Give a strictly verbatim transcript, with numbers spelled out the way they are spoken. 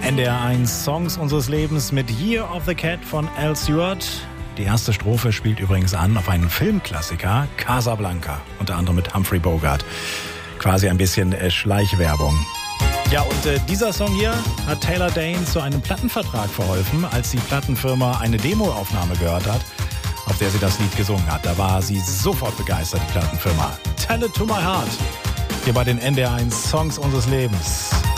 N D R eins Songs unseres Lebens mit Year of the Cat von Al Stewart. Die erste Strophe spielt übrigens an auf einen Filmklassiker, Casablanca, unter anderem mit Humphrey Bogart. Quasi ein bisschen äh, Schleichwerbung. Ja, und äh, dieser Song hier hat Taylor Dayne zu einem Plattenvertrag verholfen, als die Plattenfirma eine Demoaufnahme gehört hat, auf der sie das Lied gesungen hat. Da war sie sofort begeistert, die Plattenfirma. Tell it to my heart. Hier bei den N D R eins Songs unseres Lebens.